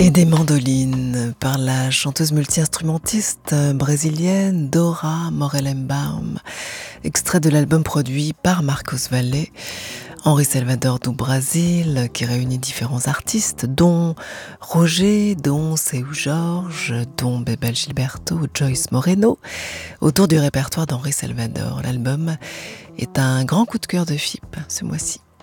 Et des mandolines par la chanteuse multi-instrumentiste brésilienne Dora Morellenbaum, extrait de l'album produit par Marcos Valle, Henri Salvador do Brasil, qui réunit différents artistes, dont Roger, dont Seu Jorge, dont Bebel Gilberto, Joyce Moreno, autour du répertoire d'Henri Salvador. L'album est un grand coup de cœur de FIP ce mois-ci.